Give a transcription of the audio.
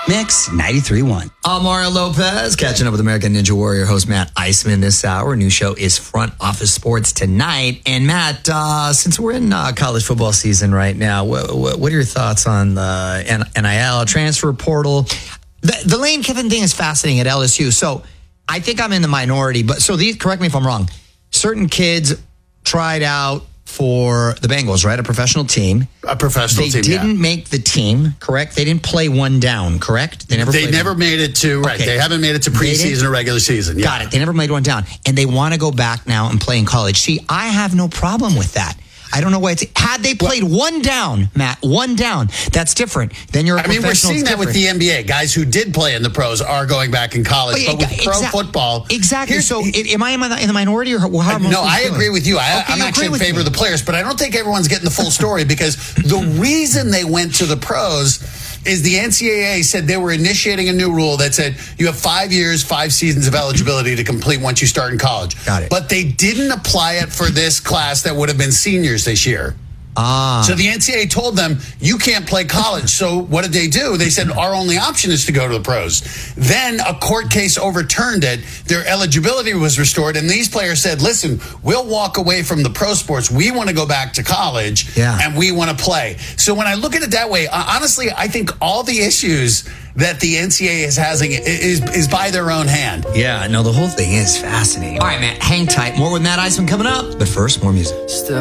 Mix 93.1. I'm Mario Lopez, catching up with American Ninja Warrior host Matt Iceman this hour. New show is Front Office Sports tonight. And Matt, since we're in college football season right now, what are your thoughts on the NIL transfer portal? The Lane Kiffin thing is fascinating at LSU. So I think I'm in the minority, but correct me if I'm wrong. Certain kids tried out for the Bengals, right? A professional team. They didn't make the team, correct? They didn't play one down, correct? They never made it to, right. Okay. They haven't made it to preseason or regular season. Yeah. Got it. They never made one down. And they want to go back now and play in college. See, I have no problem with that. I don't know why had they played one down, Matt, one down, that's different. Then you're a professional. We're seeing that with the NBA. Guys who did play in the pros are going back in college. But with pro football. Exactly. So am I in the minority or how? No, I agree with you. I'm actually in favor of the players, but I don't think everyone's getting the full story because the reason they went to the pros is the NCAA said they were initiating a new rule that said you have 5 years, 5 seasons of eligibility to complete once you start in college. Got it. But they didn't apply it for this class that would have been seniors this year. So the NCAA told them, you can't play college. So what did they do? They said, our only option is to go to the pros. Then a court case overturned it. Their eligibility was restored. And these players said, listen, we'll walk away from the pro sports. We want to go back to college and we want to play. So when I look at it that way, honestly, I think all the issues that the NCAA is having is by their own hand. Yeah, no, the whole thing is fascinating. All right, Matt, hang tight. More with Matt Iceman coming up. But first, more music.